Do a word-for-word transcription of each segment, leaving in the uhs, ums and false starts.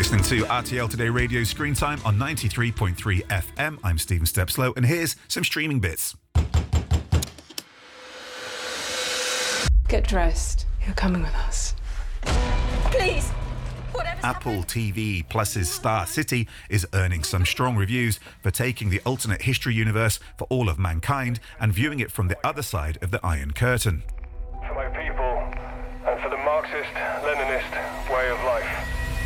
listening to R T L Today Radio Screen Time on ninety-three point three F M. I'm Stephen Stepslow, and here's some streaming bits. Get dressed. You're coming with us. Please! Apple happened? T V Plus's Star City is earning some strong reviews for taking the alternate history universe for all of mankind and viewing it from the other side of the Iron Curtain. For my people and for the Marxist-Leninist way of life.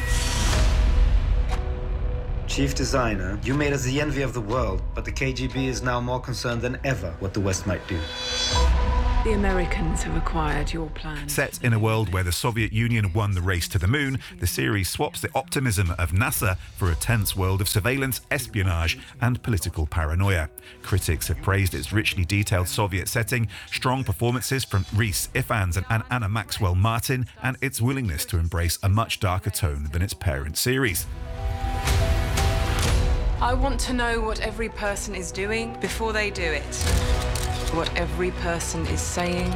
Chief designer, you made us the envy of the world, but the K G B is now more concerned than ever what the West might do. The Americans have acquired your plan. Set in a world where the Soviet Union won the race to the moon, the series swaps the optimism of NASA for a tense world of surveillance, espionage, and political paranoia. Critics have praised its richly detailed Soviet setting, strong performances from Rhys Ifans and Anna Maxwell Martin, and its willingness to embrace a much darker tone than its parent series. I want to know what every person is doing before they do it. What every person is saying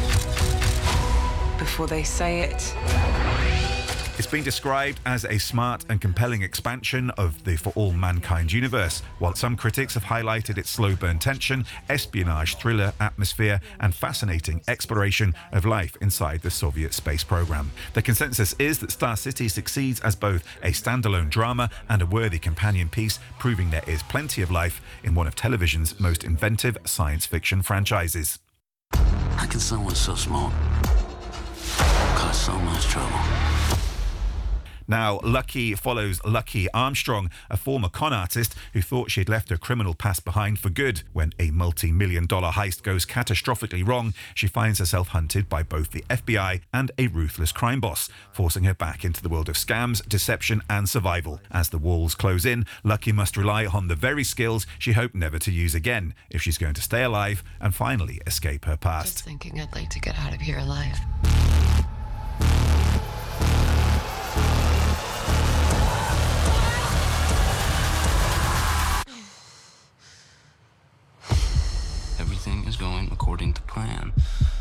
before they say it. It's been described as a smart and compelling expansion of the For All Mankind universe, while some critics have highlighted its slow burn tension, espionage, thriller, atmosphere, and fascinating exploration of life inside the Soviet space program. The consensus is that Star City succeeds as both a standalone drama and a worthy companion piece, proving there is plenty of life in one of television's most inventive science fiction franchises. How can someone so smart cause so much trouble? Now, Lucky follows Lucky Armstrong, a former con artist who thought she had left her criminal past behind for good. When a multi-million dollar heist goes catastrophically wrong, she finds herself hunted by both the F B I and a ruthless crime boss, forcing her back into the world of scams, deception, and survival. As the walls close in, Lucky must rely on the very skills she hoped never to use again if she's going to stay alive and finally escape her past. Just thinking I'd like to get out of here alive. Everything is going according to plan.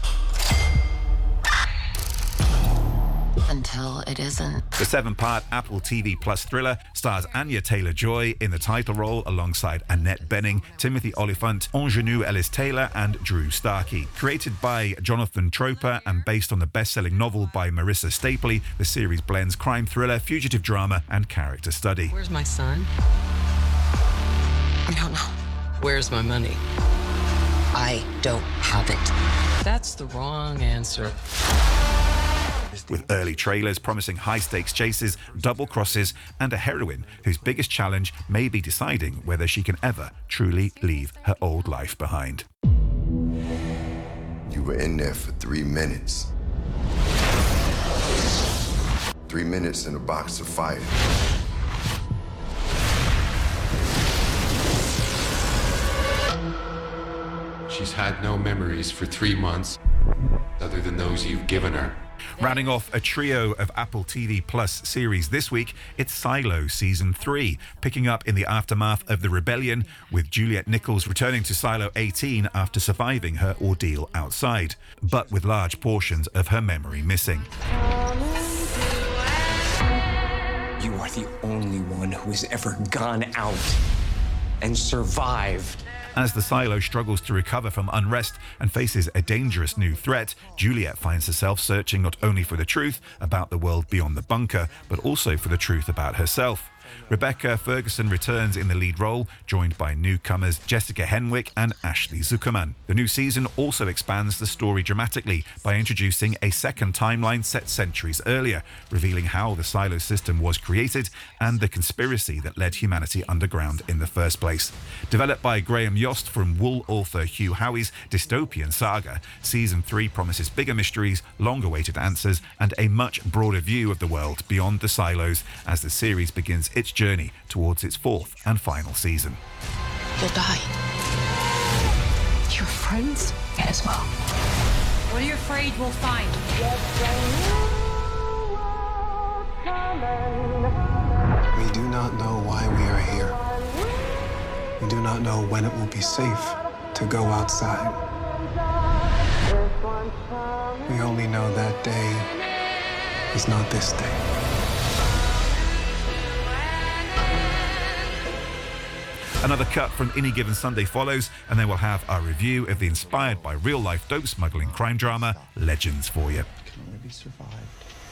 Until it isn't. The seven-part Apple T V Plus thriller stars Anya Taylor-Joy in the title role alongside Annette Bening, Timothy Olyphant, Ingenue Ellis-Taylor, and Drew Starkey. Created by Jonathan Troper and based on the best-selling novel by Marissa Stapley, the series blends crime thriller, fugitive drama, and character study. Where's my son? I don't know. Where's my money? I don't have it. That's the wrong answer. With early trailers promising high-stakes chases, double crosses, and a heroine whose biggest challenge may be deciding whether she can ever truly leave her old life behind. You were in there for three minutes. Three minutes in a box of fire. She's had no memories for three months, other than those you've given her. Rounding off a trio of Apple T V Plus series this week, it's Silo Season three, picking up in the aftermath of the rebellion, with Juliette Nichols returning to Silo eighteen after surviving her ordeal outside, but with large portions of her memory missing. You are the only one who has ever gone out and survived. As the Silo struggles to recover from unrest and faces a dangerous new threat, Juliette finds herself searching not only for the truth about the world beyond the bunker, but also for the truth about herself. Rebecca Ferguson returns in the lead role, joined by newcomers Jessica Henwick and Ashley Zuckerman. The new season also expands the story dramatically by introducing a second timeline set centuries earlier, revealing how the Silo system was created and the conspiracy that led humanity underground in the first place. Developed by Graham Yost from Wool author Hugh Howey's dystopian saga, Season three promises bigger mysteries, long-awaited answers, and a much broader view of the world beyond the silos as the series begins its journey towards its fourth and final season. You'll die. Your friends? As well. What are you afraid we'll find? We do not know why we are here. We do not know when it will be safe to go outside. We only know that day is not this day. Another cut from Any Given Sunday follows, and then we'll have our review of the inspired by real-life dope smuggling crime drama Legends for you. Can only be survived